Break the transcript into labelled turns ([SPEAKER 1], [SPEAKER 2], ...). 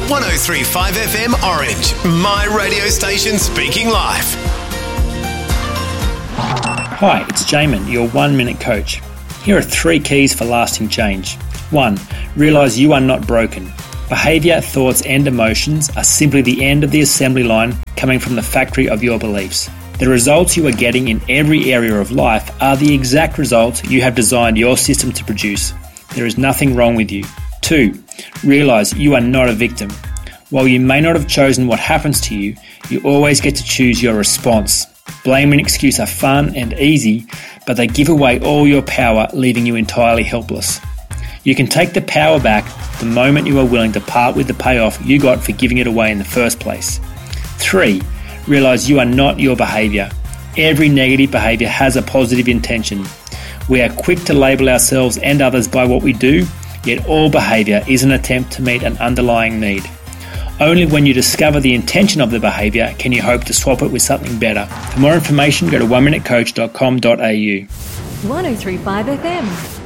[SPEAKER 1] 103.5 FM Orange, my radio station speaking life.
[SPEAKER 2] Hi, it's Jamin, your 1 minute coach. Here are 3 keys for lasting change. 1. Realise you are not broken. Behaviour, thoughts and emotions are simply the end of the assembly line coming from the factory of your beliefs. The results you are getting in every area of life are the exact results you have designed your system to produce. There is nothing wrong with you. 2. Realise you are not a victim. While you may not have chosen what happens to you, you always get to choose your response. Blame and excuse are fun and easy, but they give away all your power, leaving you entirely helpless. You can take the power back the moment you are willing to part with the payoff you got for giving it away in the first place. 3. Realise you are not your behaviour. Every negative behaviour has a positive intention. We are quick to label ourselves and others by what we do, yet all behaviour is an attempt to meet an underlying need. Only when you discover the intention of the behaviour can you hope to swap it with something better. For more information, go to oneminutecoach.com.au.
[SPEAKER 3] 103.5 FM.